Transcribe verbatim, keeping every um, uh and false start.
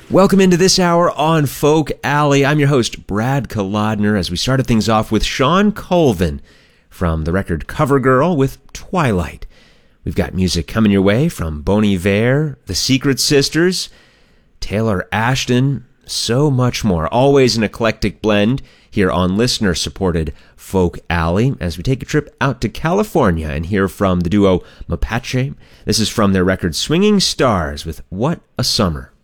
Welcome into this hour on Folk Alley. I'm your host, Brad Kolodner, as we started things off with Shawn Colvin from the record Covergirl with Twilight. We've got music coming your way from Bon Iver, The Secret Sisters, Taylor Ashton, so much more. Always an eclectic blend here on listener-supported Folk Alley as we take a trip out to California and hear from the duo Mapache. This is from their record Swinging Stars with What a Summer.